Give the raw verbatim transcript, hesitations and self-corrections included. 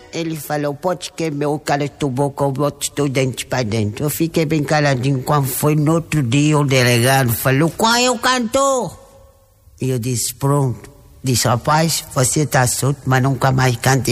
Ele falou, pode que meu cara tubou com o outro estudante para dentro. Eu fiquei bem caladinho. Quando foi no outro dia, o delegado falou, qual é o cantor? E eu disse, pronto. Disse, rapaz, você está solto, mas nunca mais cante